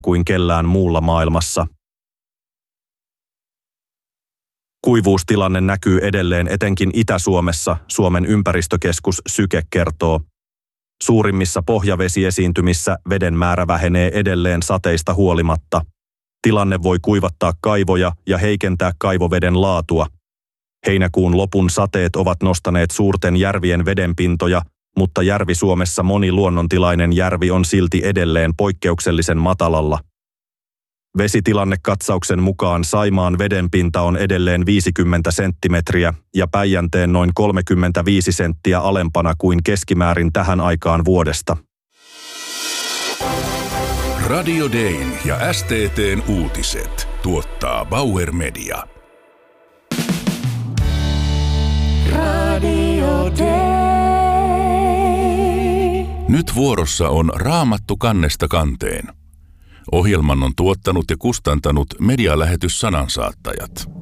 kuin kellään muulla maailmassa. Kuivuustilanne näkyy edelleen etenkin Itä-Suomessa, Suomen ympäristökeskus Syke kertoo. Suurimmissa pohjavesiesiintymissä veden määrä vähenee edelleen sateista huolimatta. Tilanne voi kuivattaa kaivoja ja heikentää kaivoveden laatua. Heinäkuun lopun sateet ovat nostaneet suurten järvien vedenpintoja, mutta Järvi-Suomessa moni luonnontilainen järvi on silti edelleen poikkeuksellisen matalalla. Vesitilannekatsauksen mukaan Saimaan vedenpinta on edelleen 50 senttimetriä ja Päijänteen noin 35 senttiä alempana kuin keskimäärin tähän aikaan vuodesta. Radio Dayn ja STT:n uutiset tuottaa Bauer Media. Radio Day. Nyt vuorossa on Raamattu kannesta kanteen. Ohjelman on tuottanut ja kustantanut medialähetys Sanansaattajat.